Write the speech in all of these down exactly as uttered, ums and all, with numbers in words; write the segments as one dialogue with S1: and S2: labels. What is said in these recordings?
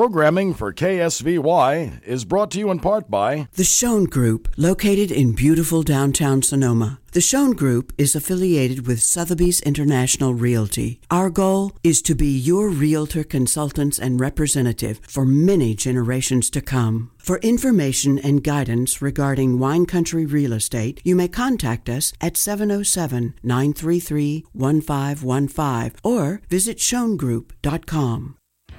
S1: Programming for K S V Y is brought to you in part by
S2: The Schoen Group, located in beautiful downtown Sonoma. The Schoen Group is affiliated with Sotheby's International Realty. Our goal is to be your realtor, consultants, and representative for many generations to come. For information and guidance regarding wine country real estate, you may contact us at seven oh seven, nine three three, one five one five or visit schoen group dot com.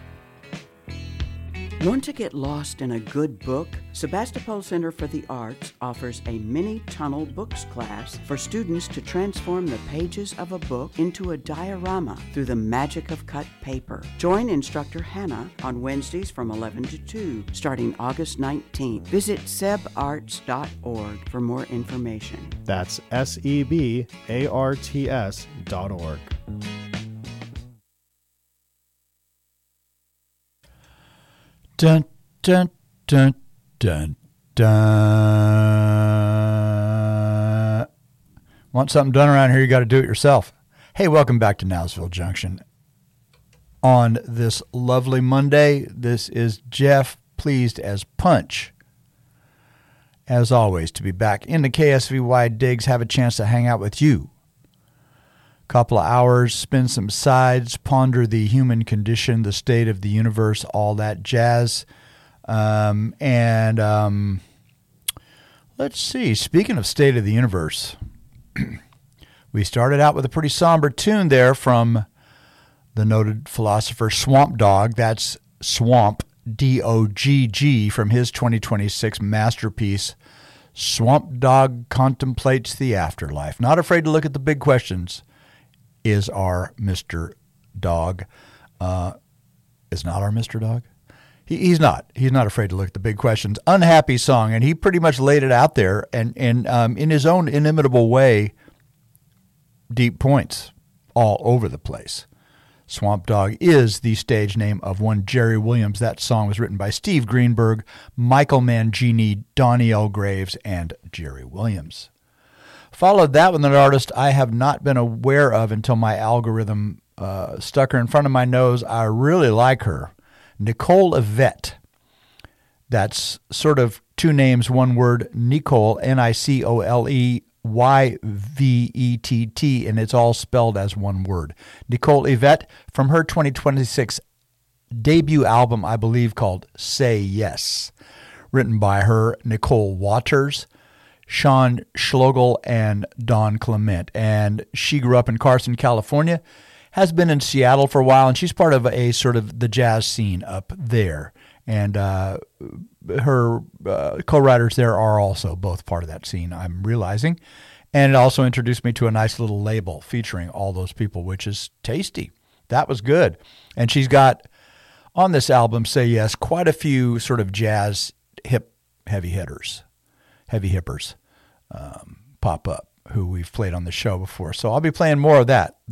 S2: Want to get lost in a good book? Sebastopol Center for the Arts offers a mini tunnel books class for students to transform the pages of a book into a diorama through the magic of cut paper. Join instructor Hannah on Wednesdays from eleven to two, starting August nineteenth. Visit seb arts dot org for more information.
S3: That's S E B A R T S dot org.
S4: Dun, dun, dun, dun, dun. Want something done around here, you got to do it yourself. Hey, welcome back to Nowsville Junction. On this lovely Monday, this is Jeff, pleased as punch, as always, to be back in the K S V Y digs, have a chance to hang out with you. Couple of hours, spin some sides, ponder the human condition, the state of the universe, all that jazz. Um, and um, let's see, speaking of state of the universe, we started out with a pretty somber tune there from the noted philosopher Swamp Dogg. That's Swamp, D O G G, from his twenty twenty-six masterpiece, Swamp Dogg Contemplates the Afterlife. Not afraid to look at the big questions. Is our Mister Dog. Uh, is not our Mister Dog? He, he's not. He's not afraid to look at the big questions. Unhappy song, and he pretty much laid it out there, and, and um, in his own inimitable way, deep points all over the place. Swamp Dogg is the stage name of one Jerry Williams. That song was written by Steve Greenberg, Michael Mangini, Donnie L. Graves, and Jerry Williams. Followed that with an artist I have not been aware of until my algorithm uh, stuck her in front of my nose. I really like her. Nicole Yvette. That's sort of two names, one word, Nicole, N I C O L E Y V E T T, and it's all spelled as one word. Nicole Yvette, from her twenty twenty-six debut album, I believe, called Say Yes, written by her, Nicole Waters, Sean Schlogel, and Don Clement. And she grew up in Carson, California, has been in Seattle for a while, and she's part of a sort of the jazz scene up there. And uh, her uh, co-writers there are also both part of that scene, I'm realizing. And it also introduced me to a nice little label featuring all those people, which is tasty. That was good. And she's got, on this album, Say Yes, quite a few sort of jazz hip heavy hitters, heavy hippers um, pop up, who we've played on the show before. So I'll be playing more of that.